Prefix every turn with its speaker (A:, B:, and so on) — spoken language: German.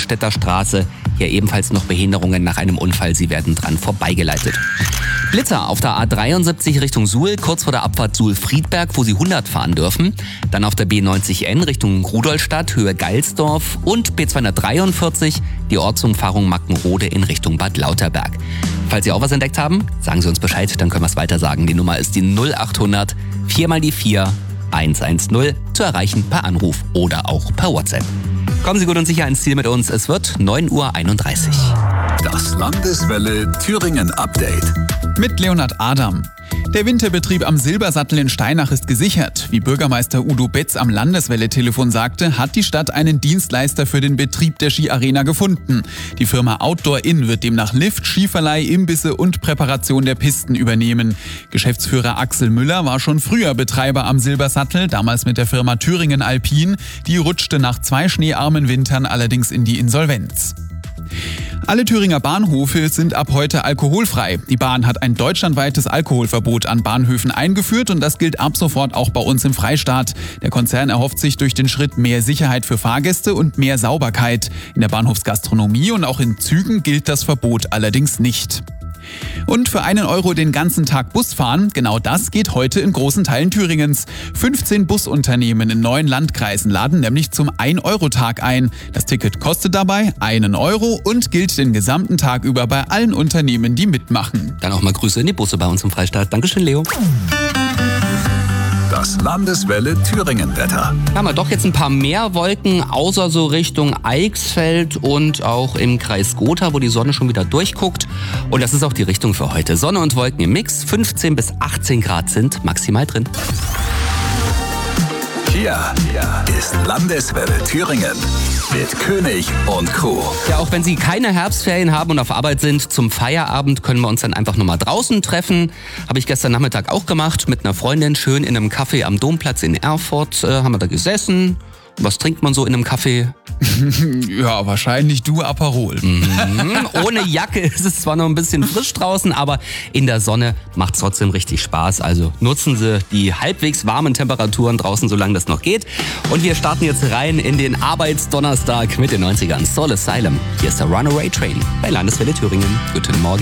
A: Brandstätter Straße. Hier ebenfalls noch Behinderungen nach einem Unfall. Sie werden dran vorbeigeleitet. Blitzer auf der A73 Richtung Suhl, kurz vor der Abfahrt Suhl-Friedberg, wo Sie 100 fahren dürfen. Dann auf der B90N Richtung Rudolstadt, Höhe Geilsdorf und B243, die Ortsumfahrung Mackenrode in Richtung Bad Lauterberg. Falls Sie auch was entdeckt haben, sagen Sie uns Bescheid, dann können wir es weiter sagen. Die Nummer ist die 0800 4x4 110 zu erreichen per Anruf oder auch per WhatsApp. Kommen Sie gut und sicher ins Ziel mit uns. Es wird 9:31 Uhr.
B: Das Landeswelle Thüringen Update.
C: Mit Leonhard Adam. Der Winterbetrieb am Silbersattel in Steinach ist gesichert. Wie Bürgermeister Udo Betz am Landeswelle-Telefon sagte, hat die Stadt einen Dienstleister für den Betrieb der Skiarena gefunden. Die Firma Outdoor Inn wird demnach Lift, Skiverleih, Imbisse und Präparation der Pisten übernehmen. Geschäftsführer Axel Müller war schon früher Betreiber am Silbersattel, damals mit der Firma Thüringen Alpin. Die rutschte nach 2 schneearmen Wintern allerdings in die Insolvenz. Alle Thüringer Bahnhöfe sind ab heute alkoholfrei. Die Bahn hat ein deutschlandweites Alkoholverbot an Bahnhöfen eingeführt und das gilt ab sofort auch bei uns im Freistaat. Der Konzern erhofft sich durch den Schritt mehr Sicherheit für Fahrgäste und mehr Sauberkeit. In der Bahnhofsgastronomie und auch in Zügen gilt das Verbot allerdings nicht. Und für 1 Euro den ganzen Tag Bus fahren, genau das geht heute in großen Teilen Thüringens. 15 Busunternehmen in 9 Landkreisen laden nämlich zum 1-Euro-Tag ein. Das Ticket kostet dabei 1 Euro und gilt den gesamten Tag über bei allen Unternehmen, die mitmachen.
A: Dann auch mal Grüße in die Busse bei uns im Freistaat. Dankeschön, Leo.
B: Das Landeswelle Thüringen Wetter.
A: Haben wir doch jetzt ein paar mehr Wolken, außer so Richtung Eichsfeld und auch im Kreis Gotha, wo die Sonne schon wieder durchguckt. Und das ist auch die Richtung für heute. Sonne und Wolken im Mix, 15 bis 18 Grad sind maximal drin.
B: Hier ist Landeswelle Thüringen mit König und Co.
A: Ja, auch wenn Sie keine Herbstferien haben und auf Arbeit sind, zum Feierabend können wir uns dann einfach nochmal draußen treffen. Habe ich gestern Nachmittag auch gemacht mit einer Freundin, schön in einem Café am Domplatz in Erfurt. Haben wir da gesessen. Was trinkt man so in einem Café?
C: Ja, wahrscheinlich du Aperol.
A: Ohne Jacke ist es zwar noch ein bisschen frisch draußen, aber in der Sonne macht es trotzdem richtig Spaß. Also nutzen Sie die halbwegs warmen Temperaturen draußen, solange das noch geht. Und wir starten jetzt rein in den Arbeitsdonnerstag mit den 90ern. Soul Asylum. Hier ist der Runaway Train bei Landeswelle Thüringen. Guten Morgen.